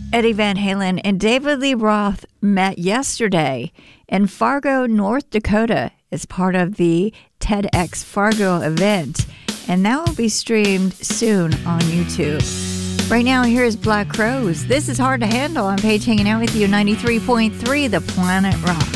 Eddie Van Halen and David Lee Roth met yesterday in Fargo, North Dakota as part of the TEDx Fargo event, and that will be streamed soon on YouTube. Right now, here's Black Crowes. This is Hard to Handle. I'm Paige hanging out with you, 93.3 The Planet Rock.